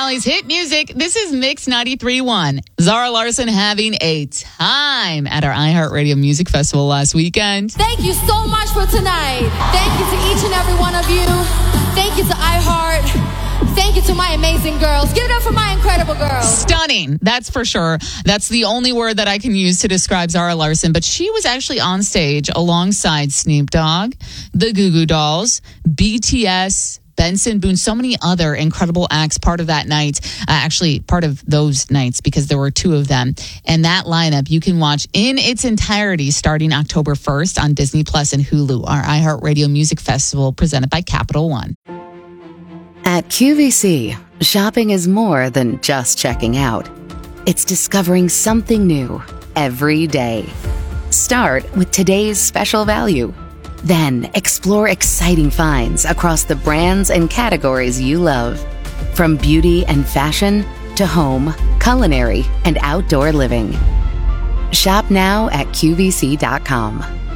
Valley's hit music. This is Mix 93.1. Zara Larsson having a time at our iHeartRadio Music Festival last weekend. Thank you so much for tonight. Thank you to each and every one of you. Thank you to iHeart. Thank you to my amazing girls. Give it up for my incredible girls. Stunning, that's for sure. That's the only word that I can use to describe Zara Larsson. But she was actually on stage alongside Snoop Dogg, the Goo Goo Dolls, BTS, Benson Boone, so many other incredible acts part of that night. Actually, part of those nights because there were two of them. And that lineup you can watch in its entirety starting October 1st on Disney Plus and Hulu, our iHeartRadio Music Festival presented by Capital One. At QVC, shopping is more than just checking out. It's discovering something new every day. Start with today's special value. Then explore exciting finds across the brands and categories you love. From beauty and fashion to home, culinary, and outdoor living. Shop now at QVC.com.